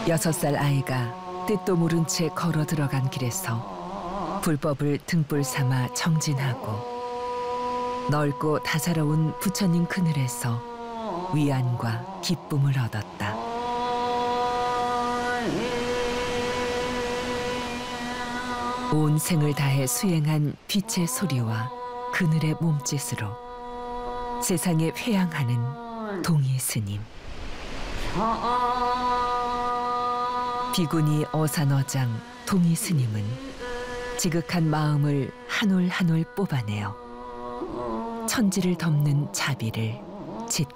6살 아이가 뜻도 모른 채 걸어 들어간 길에서 불법을 등불 삼아 정진하고 넓고 다사로운 부처님 그늘에서 위안과 기쁨을 얻었다. 온 생을 다해 수행한 빛의 소리와 그늘의 몸짓으로 세상에 회양하는 동이 스님. 비구니 어산어장 동이 스님은 지극한 마음을 한 올 한 올 뽑아내어 천지를 덮는 자비를 짓고